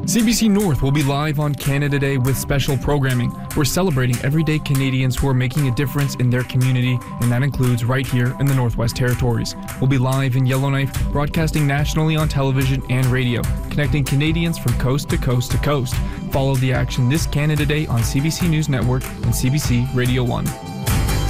CBC North will be live on Canada Day with special programming. We're celebrating everyday Canadians who are making a difference in their community, and that includes right here in the Northwest Territories. We'll be live in Yellowknife, broadcasting nationally on television and radio, connecting Canadians from coast to coast to coast. Follow the action this Canada Day on CBC News Network and CBC Radio 1.